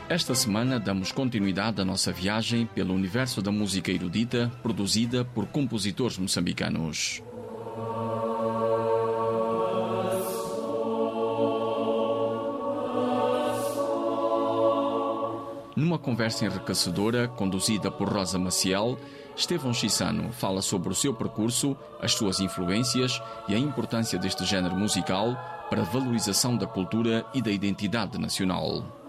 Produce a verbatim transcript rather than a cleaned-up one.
Esta semana damos continuidade à nossa viagem pelo universo da música erudita, produzida por compositores moçambicanos. Numa conversa enriquecedora, conduzida por Rosa Maciel, Estevão Chissano fala sobre o seu percurso, as suas influências e a importância deste género musical para a valorização da cultura e da identidade nacional.